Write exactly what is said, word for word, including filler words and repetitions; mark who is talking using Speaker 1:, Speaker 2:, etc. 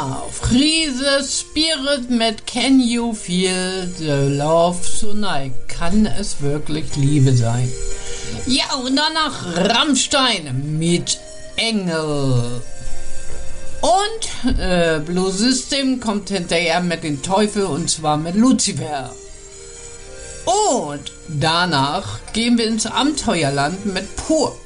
Speaker 1: Ja, Friese Spirit mit Can You Feel the Love Tonight? Kann es wirklich Liebe sein? Ja, und danach Rammstein mit Engel. Und äh, Blue System kommt hinterher mit dem Teufel, und zwar mit Lucifer. Und danach gehen wir ins Abenteuerland mit Pur.